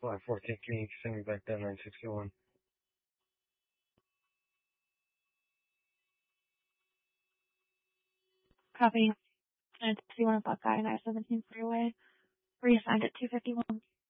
Fly 14, can you send me back down 961? Copy. It's 21 Buckeye, I-17 freeway. Reassigned at 251.